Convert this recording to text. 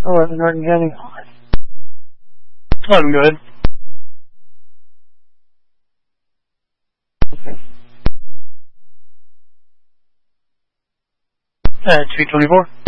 11 Norton County. 11, go ahead. Okay. 224.